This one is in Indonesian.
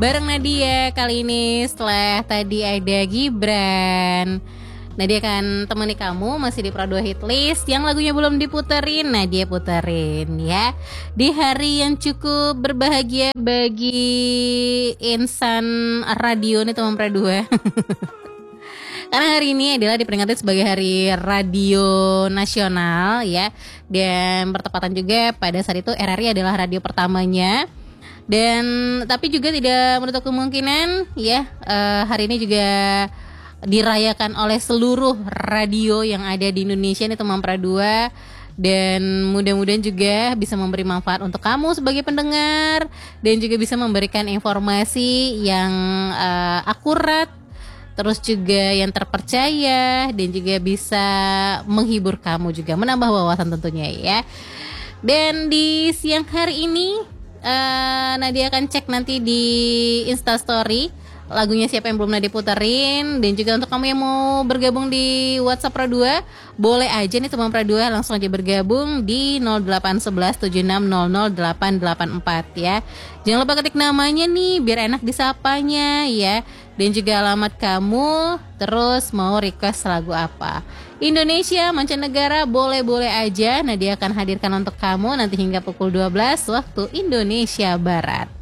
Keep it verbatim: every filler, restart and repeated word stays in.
bareng Nadia kali ini. Setelah tadi ada Gibran, Nadia akan temani kamu masih di Pro dua Hit List. Yang lagunya belum diputerin, Nadia puterin ya. Di hari yang cukup berbahagia bagi insan radio nih teman Pro dua. Karena hari ini adalah diperingati sebagai Hari Radio Nasional ya. Dan bertepatan juga pada saat itu R R I adalah radio pertamanya. Dan tapi juga tidak menutup kemungkinan ya, uh, hari ini juga dirayakan oleh seluruh radio yang ada di Indonesia nih teman Pra dua. Dan mudah-mudahan juga bisa memberi manfaat untuk kamu sebagai pendengar, dan juga bisa memberikan informasi yang uh, akurat, terus juga yang terpercaya, dan juga bisa menghibur kamu juga, menambah wawasan tentunya ya. Dan di siang hari ini uh, Nadia akan cek nanti di Instastory lagunya siapa yang belum Nadia puterin. Dan juga untuk kamu yang mau bergabung di WhatsApp Pro dua, boleh aja nih teman Pro dua langsung aja bergabung di nol delapan satu satu tujuh enam nol nol delapan delapan empat ya. Jangan lupa ketik namanya nih biar enak disapanya ya. Dan juga alamat kamu, terus mau request lagu apa. Indonesia, mancanegara, boleh-boleh aja. Nadia akan hadirkan untuk kamu nanti hingga pukul dua belas waktu Indonesia Barat.